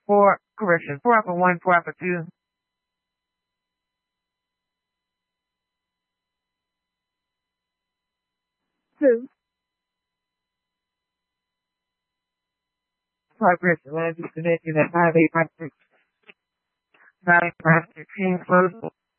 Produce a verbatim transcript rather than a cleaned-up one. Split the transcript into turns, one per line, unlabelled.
four, correction, four alpha one, four alpha two. Two. Progress land is connected at five eight five six. Nine five sixteen close.